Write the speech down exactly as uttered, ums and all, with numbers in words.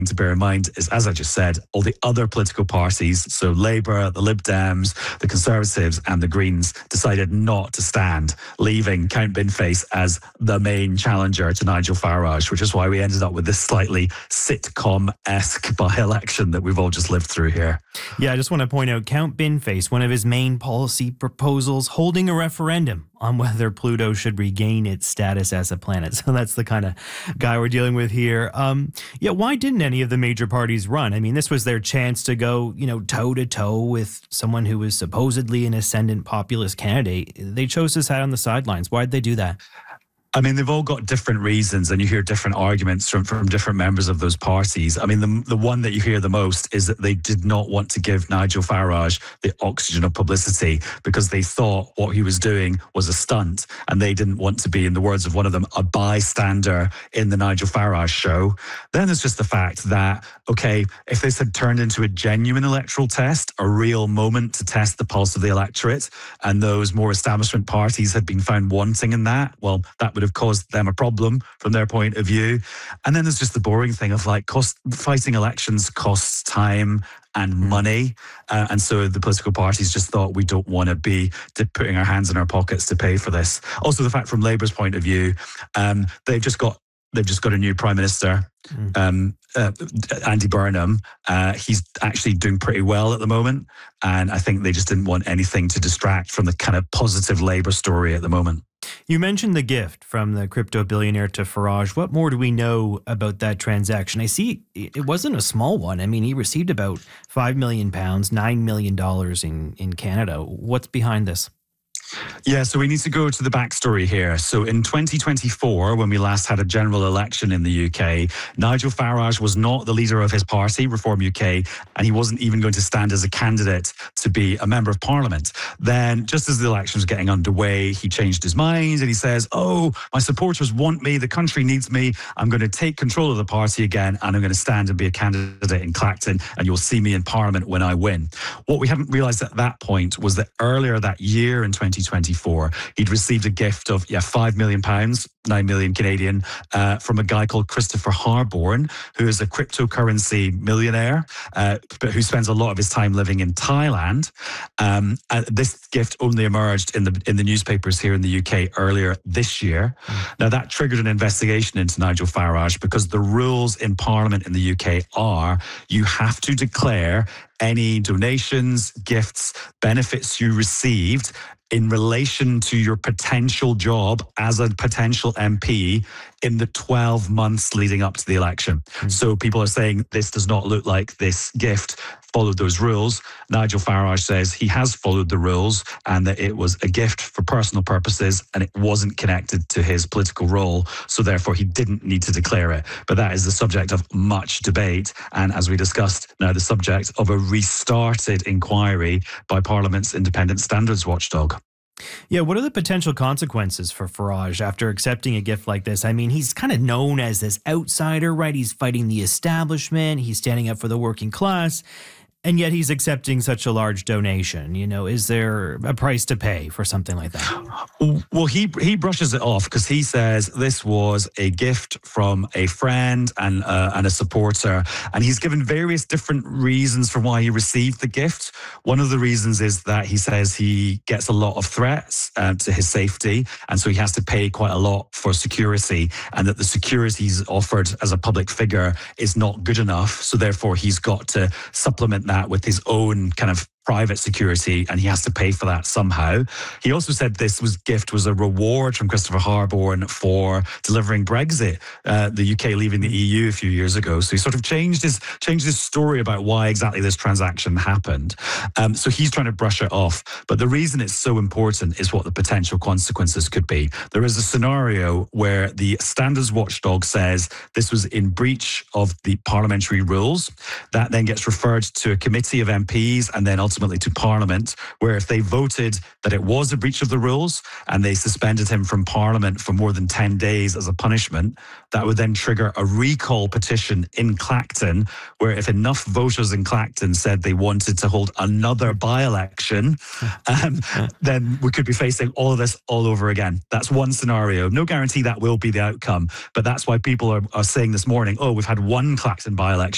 to bear in mind is, as I just said, all the other political parties, so Labour, the Lib Dems, the Conservatives and the Greens, decided not to stand, leaving Count Binface as the main challenger to Nigel Farage, which is why we ended up with this slightly sitcom-esque by-election that we've all just lived through here. Yeah, I just want to point out Count Binface, one of his main policy proposals, holding a referendum on whether Pluto should regain its status as a planet. So that's the kind of guy we're dealing with here. Um, yeah, why didn't any of the major parties run? I mean, this was their chance to go, you know, toe-to-toe with someone who was supposedly an ascendant populist candidate. They chose to sit on the sidelines. Why'd they do that? I mean, they've all got different reasons, and you hear different arguments from, from different members of those parties. I mean, the, the one that you hear the most is that they did not want to give Nigel Farage the oxygen of publicity because they thought what he was doing was a stunt, and they didn't want to be, in the words of one of them, a bystander in the Nigel Farage show. Then there's just the fact that, okay, if this had turned into a genuine electoral test, a real moment to test the pulse of the electorate, and those more establishment parties had been found wanting in that, well, that would have caused them a problem from their point of view. And then there's just the boring thing of like cost, fighting elections costs time and money. Uh, and so the political parties just thought we don't want to be putting our hands in our pockets to pay for this. Also, the fact from Labour's point of view, um, they've just got They've just got a new Prime Minister, mm. um, uh, Andy Burnham. Uh, he's actually doing pretty well at the moment. And I think they just didn't want anything to distract from the kind of positive Labour story at the moment. You mentioned the gift from the crypto billionaire to Farage. What more do we know about that transaction? I see it wasn't a small one. I mean, he received about five million pounds, nine million dollars in, in Canada. What's behind this? Yeah, so we need to go to the backstory here. So in twenty twenty-four, when we last had a general election in the U K, Nigel Farage was not the leader of his party, Reform U K, and he wasn't even going to stand as a candidate to be a member of parliament. Then, just as the election was getting underway, he changed his mind and he says, oh, my supporters want me, the country needs me, I'm going to take control of the party again and I'm going to stand and be a candidate in Clacton and you'll see me in parliament when I win. What we haven't realised at that point was that earlier that year in twenty twenty-four, he'd received a gift of yeah five million pounds, nine million Canadian, uh, from a guy called Christopher Harborne, who is a cryptocurrency millionaire, uh, but who spends a lot of his time living in Thailand. Um, and this gift only emerged in the in the newspapers here in the U K earlier this year. Mm. Now that triggered an investigation into Nigel Farage because the rules in Parliament in the U K are you have to declare any donations, gifts, benefits you received in relation to your potential job as a potential M P in the twelve months leading up to the election. Mm-hmm. So people are saying this does not look like this gift followed those rules. Nigel Farage says he has followed the rules and that it was a gift for personal purposes and it wasn't connected to his political role. So therefore he didn't need to declare it. But that is the subject of much debate. And as we discussed, now the subject of a restarted inquiry by Parliament's independent standards watchdog. Yeah, what are the potential consequences for Farage after accepting a gift like this? I mean, he's kind of known as this outsider, right? He's fighting the establishment. He's standing up for the working class. And yet he's accepting such a large donation. You know, is there a price to pay for something like that? Well, he he brushes it off because he says this was a gift from a friend and uh, and a supporter, and he's given various different reasons for why he received the gift. One of the reasons is that he says he gets a lot of threats uh, to his safety, and so he has to pay quite a lot for security, and that the security he's offered as a public figure is not good enough. So therefore, he's got to supplement that with his own kind of private security, and he has to pay for that somehow. He also said this was gift was a reward from Christopher Harborne for delivering Brexit, uh, the U K leaving the E U a few years ago. So he sort of changed his changed his story about why exactly this transaction happened. Um, so he's trying to brush it off. But the reason it's so important is what the potential consequences could be. There is a scenario where the Standards Watchdog says this was in breach of the parliamentary rules. That then gets referred to a committee of M Ps and then ultimately ultimately to Parliament, where if they voted that it was a breach of the rules and they suspended him from Parliament for more than ten days as a punishment, that would then trigger a recall petition in Clacton, where if enough voters in Clacton said they wanted to hold another by-election, um, then we could be facing all of this all over again. That's one scenario. No guarantee that will be the outcome, but that's why people are, are saying this morning, oh, we've had one Clacton by-election.